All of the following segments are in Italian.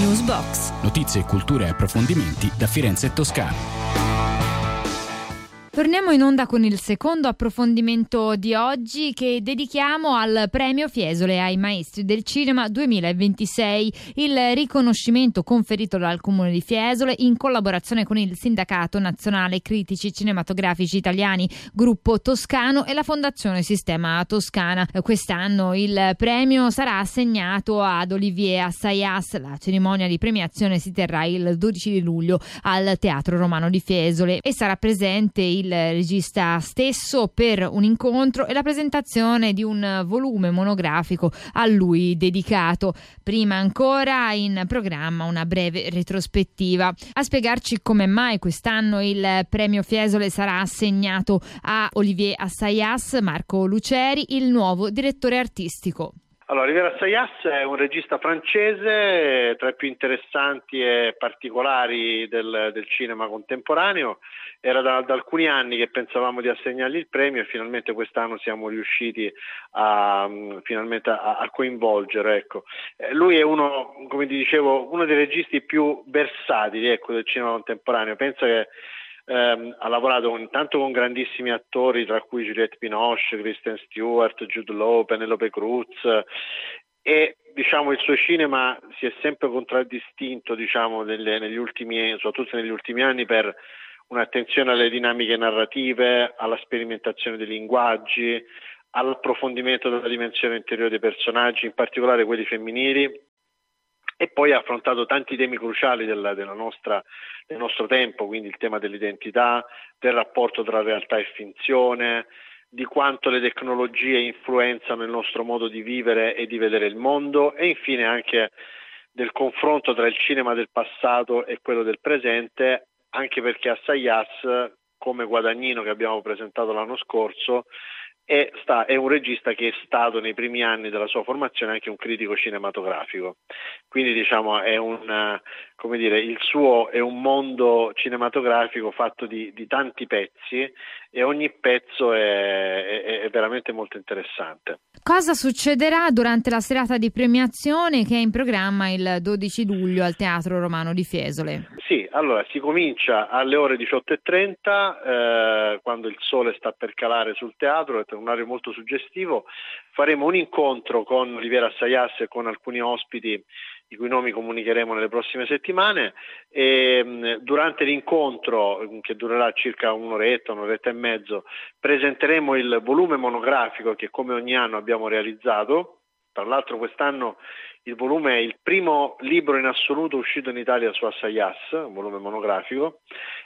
Newsbox. Notizie, cultura e approfondimenti da Firenze e Toscana. Torniamo in onda con il secondo approfondimento di oggi, che dedichiamo al Premio Fiesole ai Maestri del Cinema 2026, il riconoscimento conferito dal Comune di Fiesole in collaborazione con il Sindacato Nazionale Critici Cinematografici Italiani, Gruppo Toscano e la Fondazione Sistema Toscana. Quest'anno il premio sarà assegnato ad Olivier Assayas. La cerimonia di premiazione si terrà il 12 di luglio al Teatro Romano di Fiesole e sarà presente il regista stesso per un incontro e la presentazione di un volume monografico a lui dedicato. Prima ancora in programma una breve retrospettiva. A spiegarci come mai quest'anno il premio Fiesole sarà assegnato a Olivier Assayas, Marco Luceri, il nuovo direttore artistico. Allora, Olivier Assayas è un regista francese tra i più interessanti e particolari del cinema contemporaneo. Era da alcuni anni che pensavamo di assegnargli il premio e finalmente quest'anno siamo riusciti a coinvolgere. Ecco. Lui è uno, come ti dicevo, uno dei registi più versatili, del cinema contemporaneo. Penso che ha lavorato intanto con grandissimi attori, tra cui Juliette Binoche, Kristen Stewart, Jude Law, Penelope Cruz, e il suo cinema si è sempre contraddistinto soprattutto negli ultimi anni per un'attenzione alle dinamiche narrative, alla sperimentazione dei linguaggi, all'approfondimento della dimensione interiore dei personaggi, in particolare quelli femminili. E poi ha affrontato tanti temi cruciali del nostro tempo, quindi il tema dell'identità, del rapporto tra realtà e finzione, di quanto le tecnologie influenzano il nostro modo di vivere e di vedere il mondo, e infine anche del confronto tra il cinema del passato e quello del presente, anche perché Assayas, come Guadagnino che abbiamo presentato l'anno scorso, è un regista che è stato nei primi anni della sua formazione anche un critico cinematografico. Quindi il suo è un mondo cinematografico fatto di tanti pezzi, e ogni pezzo è veramente molto interessante. Cosa succederà durante la serata di premiazione che è in programma il 12 luglio al Teatro Romano di Fiesole? Sì, allora si comincia alle ore 18:30, quando il sole sta per calare sul teatro, è un orario molto suggestivo. Faremo un incontro con Olivier Assayas e con alcuni ospiti i cui nomi comunicheremo nelle prossime settimane, e durante l'incontro, che durerà circa un'oretta e mezzo, presenteremo il volume monografico che come ogni anno abbiamo realizzato. Tra l'altro quest'anno il volume è il primo libro in assoluto uscito in Italia su Assayas, un volume monografico,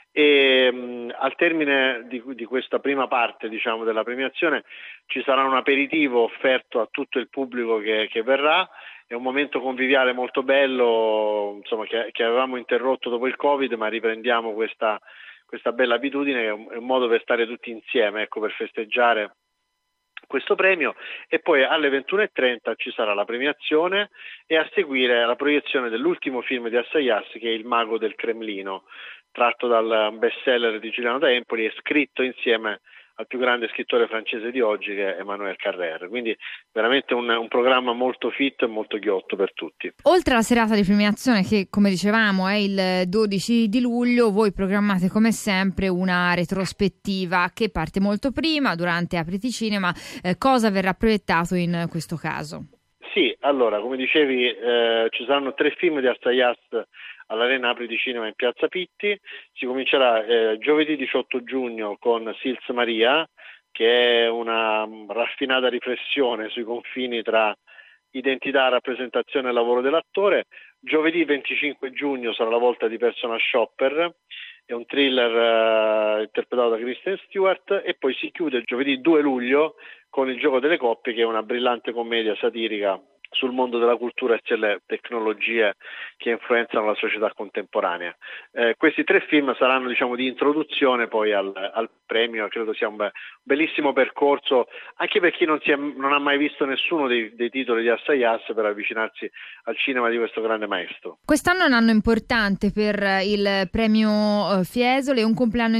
e al termine di questa prima parte della premiazione ci sarà un aperitivo offerto a tutto il pubblico che verrà. È un momento conviviale molto bello, che avevamo interrotto dopo il Covid, ma riprendiamo questa bella abitudine, che è un modo per stare tutti insieme, per festeggiare questo premio. E poi alle 21:30 ci sarà la premiazione e a seguire la proiezione dell'ultimo film di Assayas, che è Il mago del Cremlino, tratto dal bestseller di Giuliano da Empoli e scritto insieme al più grande scrittore francese di oggi, che è Emmanuel Carrère. Quindi veramente un programma molto fit e molto ghiotto per tutti. Oltre alla serata di premiazione, che come dicevamo è il 12 di luglio, voi programmate come sempre una retrospettiva che parte molto prima, durante Apriti Cinema. Cosa verrà proiettato in questo caso? Sì, allora, come dicevi, ci saranno 3 film di Assayas all'Arena Apriti Cinema in Piazza Pitti. Si comincerà giovedì 18 giugno con Sils Maria, che è una raffinata riflessione sui confini tra identità, rappresentazione e lavoro dell'attore. Giovedì 25 giugno sarà la volta di Personal Shopper, è un thriller interpretato da Kristen Stewart, e poi si chiude giovedì 2 luglio con Il gioco delle coppie, che è una brillante commedia satirica sul mondo della cultura e sulle tecnologie che influenzano la società contemporanea. Questi 3 film saranno di introduzione poi al premio. Credo sia un bellissimo percorso anche per chi non ha mai visto nessuno dei titoli di Assayas, per avvicinarsi al cinema di questo grande maestro. Quest'anno è un anno importante per il premio Fiesole, un compleanno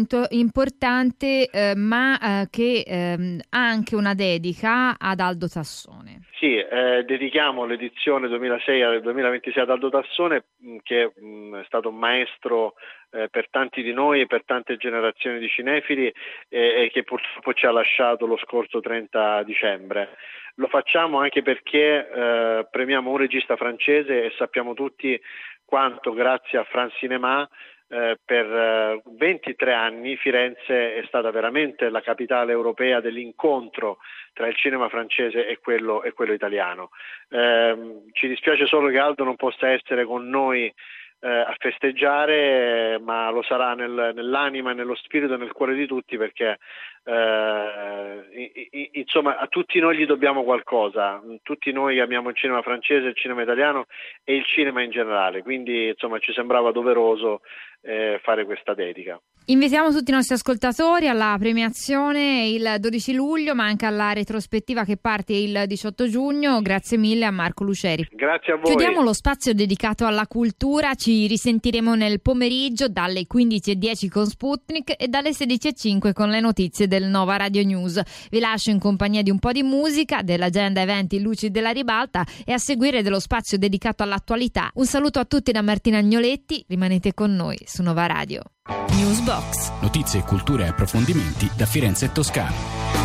importante, ma che ha anche una dedica ad Aldo Tassone. Sì, dedichiamo l'edizione 2006 al 2026 ad Aldo Tassone, che è stato un maestro per tanti di noi e per tante generazioni di cinefili e che purtroppo ci ha lasciato lo scorso 30 dicembre. Lo facciamo anche perché premiamo un regista francese e sappiamo tutti quanto grazie a France Cinema per 23 anni Firenze è stata veramente la capitale europea dell'incontro tra il cinema francese e quello italiano. Ci dispiace solo che Aldo non possa essere con noi a festeggiare, ma lo sarà nell'anima, nello spirito e nel cuore di tutti, perché insomma a tutti noi gli dobbiamo qualcosa, tutti noi amiamo il cinema francese, il cinema italiano e il cinema in generale, quindi insomma ci sembrava doveroso fare questa dedica. Invitiamo tutti i nostri ascoltatori alla premiazione il 12 luglio, ma anche alla retrospettiva che parte il 18 giugno. Grazie mille a Marco Luceri. Grazie a voi. Chiudiamo lo spazio dedicato alla cultura, ci risentiremo nel pomeriggio dalle 15:10 con Sputnik e dalle 16:05 con le notizie del Nova Radio News. Vi lascio in compagnia di un po' di musica, dell'agenda eventi Luci della Ribalta e a seguire dello spazio dedicato all'attualità. Un saluto a tutti da Martina Agnoletti, rimanete con noi su Nova Radio. Newsbox. Notizie, cultura e approfondimenti da Firenze e Toscana.